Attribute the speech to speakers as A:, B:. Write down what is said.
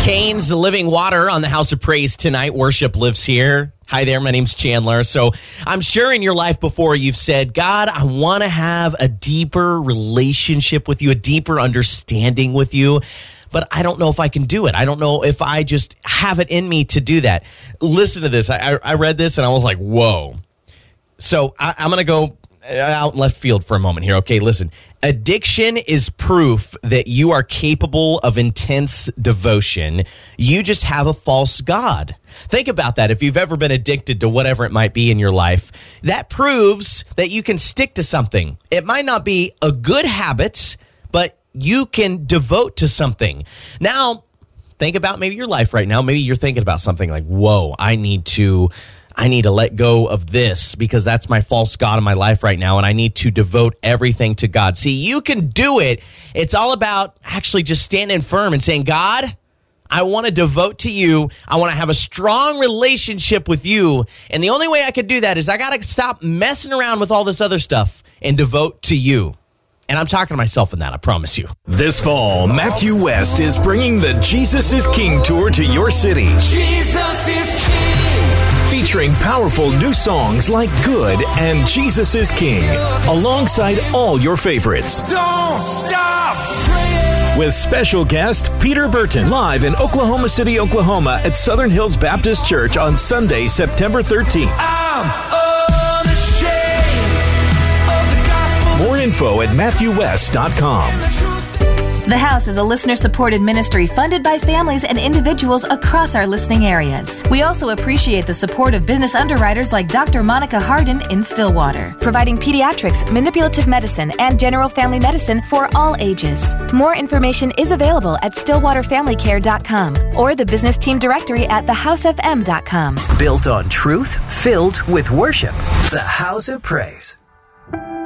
A: Cain's Living Water on the House of Praise tonight. Worship lives here. Hi there, my name's Chandler. So I'm sure in your life before you've said, God, I want to have a deeper relationship with you, a deeper understanding with you, but I don't know if I can do it. I don't know if I just have it in me to do that. Listen to this. I read this and I was like, whoa. So I'm going to go out left field for a moment here. Okay, listen. Addiction is proof that you are capable of intense devotion. You just have a false god. Think about that. If you've ever been addicted to whatever it might be in your life, that proves that you can stick to something. It might not be a good habit, but you can devote to something. Now, think about maybe your life right now. Maybe you're thinking about something like, whoa, I need to let go of this because that's my false god in my life right now, and I need to devote everything to God. See, you can do it. It's all about actually just standing firm and saying, God, I want to devote to you. I want to have a strong relationship with you. And the only way I could do that is I got to stop messing around with all this other stuff and devote to you. And I'm talking to myself in that, I promise you.
B: This fall, Matthew West is bringing the Jesus is King tour to your city.
C: Jesus is King.
B: Featuring powerful new songs like Good and Jesus is King, alongside all your favorites.
C: Don't stop praying.
B: With special guest Peter Burton, live in Oklahoma City, Oklahoma at Southern Hills Baptist Church on Sunday, September 13th.
C: I'm unashamed of the gospel.
B: More info at MatthewWest.com.
D: The House is a listener-supported ministry funded by families and individuals across our listening areas. We also appreciate the support of business underwriters like Dr. Monica Hardin in Stillwater, providing pediatrics, manipulative medicine, and general family medicine for all ages. More information is available at stillwaterfamilycare.com or the business team directory at thehousefm.com.
E: Built on truth, filled with worship. The House of Praise.